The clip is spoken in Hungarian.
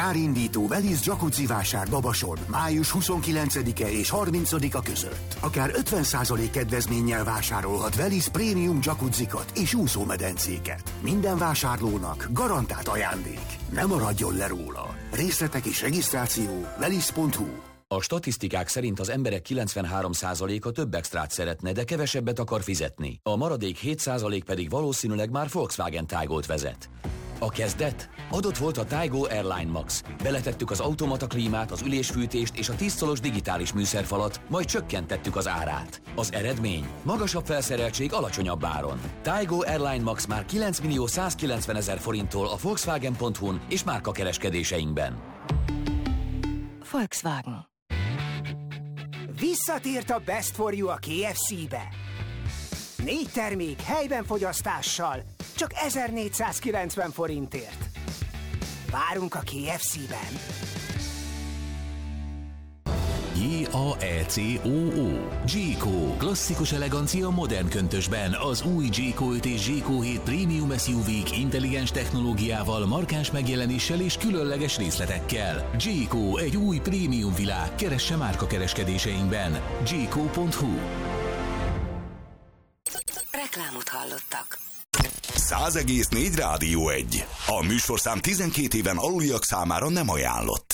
Sztárindító Veliz Jacuzzi vásár Babason május 29-e és 30-a között. Akár 50% kedvezménnyel vásárolhat Veliz prémium jacuzzikat és úszómedencéket. Minden vásárlónak garantált ajándék. Ne maradjon le róla. Részletek és regisztráció veliz.hu. A statisztikák szerint az emberek 93%-a több extrát szeretne, de kevesebbet akar fizetni. A maradék 7% pedig valószínűleg már Volkswagen Taygot vezet. A kezdet? Adott volt a Taygo Airline Max. Beletettük az automata klímát, az ülésfűtést és a 10 szolos digitális műszerfalat, majd csökkentettük az árát. Az eredmény? Magasabb felszereltség alacsonyabb áron. Taygo Airline Max már 9.190.000 forinttól a Volkswagen.hu-n és márkakereskedéseinkben. Volkswagen. Visszatért a Best for You a KFC-be. 4 termék helyben fogyasztással, csak 1490 forintért. Várunk a KFC-ben. J-A-E-C-O-O. Jayco. Klasszikus elegancia modern köntösben. Az új Jayco 5 és Jayco 7 Premium SUV-k intelligens technológiával, markáns megjelenéssel és különleges részletekkel. Jayco, egy új prémium világ. Keresse márkakereskedéseinkben. Jayco.hu. Reklámot hallottak. 100,4 Rádió 1. A műsorszám 12 éven aluliak számára nem ajánlott.